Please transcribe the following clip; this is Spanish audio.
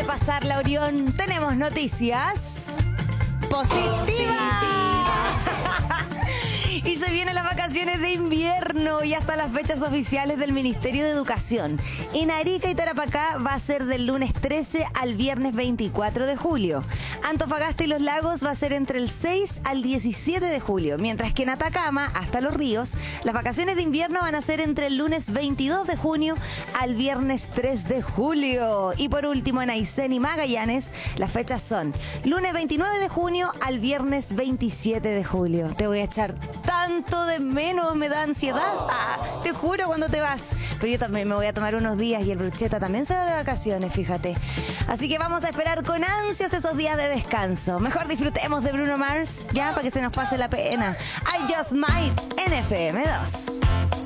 de pasar la Orión, tenemos noticias positivas. Y se vienen las vacaciones de invierno y hasta las fechas oficiales del Ministerio de Educación. En Arica y Tarapacá va a ser del lunes 13 al viernes 24 de julio. Antofagasta y Los Lagos va a ser entre el 6 al 17 de julio, mientras que en Atacama, hasta Los Ríos, las vacaciones de invierno van a ser entre el lunes 22 de junio al viernes 3 de julio. Y por último, en Aysén y Magallanes, las fechas son lunes 29 de junio al viernes 27 de julio. Te voy a echar tanto de menos, me da ansiedad. Te juro cuando te vas. Pero yo también me voy a tomar unos días y el Brucheta también se va de vacaciones, fíjate. Así que vamos a esperar con ansias esos días de descanso. Mejor disfrutemos de Bruno Mars, ya, para que se nos pase la pena. I Just Might en FM2.